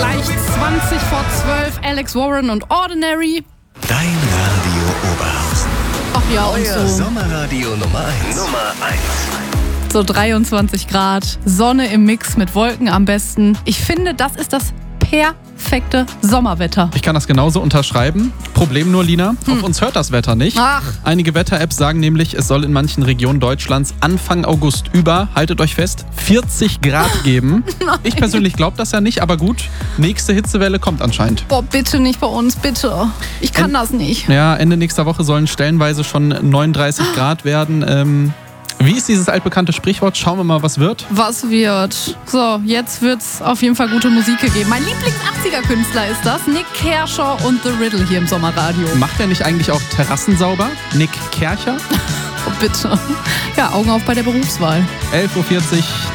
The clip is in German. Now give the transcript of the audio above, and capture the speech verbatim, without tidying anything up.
Gleich zwanzig vor zwölf, Alex Warren und Ordinary. Dein Radio Oberhausen. Ach ja, und Euer so. Sommerradio Nummer eins. Nummer eins. So dreiundzwanzig Grad, Sonne im Mix mit Wolken am besten. Ich finde, das ist das perfekte Sommerwetter. Ich kann das genauso unterschreiben. Problem nur, Lina, Hm. auf uns hört das Wetter nicht. Ach. Einige Wetter-Apps sagen nämlich, es soll in manchen Regionen Deutschlands Anfang August über, haltet euch fest, vierzig Grad geben. Ich persönlich glaube das ja nicht, aber gut, nächste Hitzewelle kommt anscheinend. Boah, bitte nicht bei uns, bitte. Ich kann En- das nicht. Ja, Ende nächster Woche sollen stellenweise schon neununddreißig Grad werden. Ähm, wie ist dieses altbekannte Sprichwort? Schauen wir mal, was wird. Was wird? So, jetzt wird's auf jeden Fall gute Musik gegeben. Mein Lieblings-achtziger-Künstler ist das. Nick Kershaw und The Riddle hier im Sommerradio. Macht er nicht eigentlich auch Terrassen sauber? Nick Kercher? Oh, bitte. Ja, Augen auf bei der Berufswahl. elf Uhr vierzig.